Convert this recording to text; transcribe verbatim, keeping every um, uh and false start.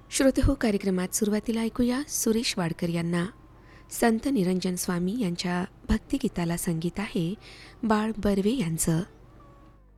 श्रोते हो कार्यक्रमात सुरुवातीला ऐकूया सुरेश वाडकर यांना. संत निरंजन स्वामी यांच्या भक्तिगीताला संगीत आहे बाळ बर्वे यांचं.